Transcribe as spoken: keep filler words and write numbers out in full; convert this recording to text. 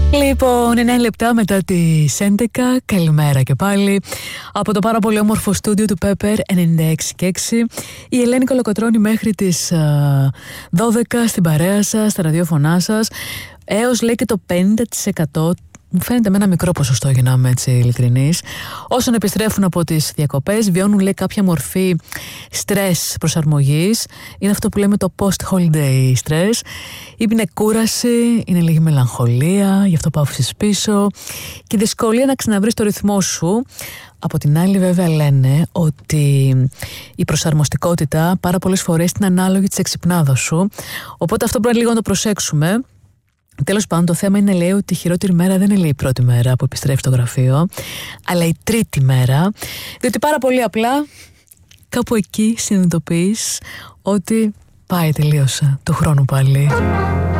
Λοιπόν, εννέα λεπτά μετά τις έντεκα, καλημέρα και πάλι από το πάρα πολύ όμορφο στούντιο του Pepper ενενήντα έξι και έξι. Η Ελένη Κολοκοτρώνη μέχρι τις α, δώδεκα στην παρέα σας, στα ραδιόφωνά σας, έως λέει και το πενήντα τοις εκατό. Μου φαίνεται με ένα μικρό ποσοστό, για να είμαι έτσι ειλικρινής. Όσων επιστρέφουν από τις διακοπές, βιώνουν λέει κάποια μορφή στρες προσαρμογής. Είναι αυτό που λέμε το post-holiday stress. Είναι κούραση, είναι λίγη μελαγχολία, γι' αυτό που άφησες πίσω και δυσκολία να ξαναβρεις το ρυθμό σου. Από την άλλη, βέβαια, λένε ότι η προσαρμοστικότητα πάρα πολλές φορές είναι ανάλογη της εξυπνάδας σου. Οπότε αυτό πρέπει λίγο να το προσέξουμε. Τέλος πάντων, το θέμα είναι, λέει, ότι η χειρότερη μέρα δεν είναι λέει, η πρώτη μέρα που επιστρέφει στο γραφείο, αλλά η τρίτη μέρα. Διότι πάρα πολύ απλά κάπου εκεί συνειδητοποιείς ότι πάει, τελείωσε, του χρόνου πάλι.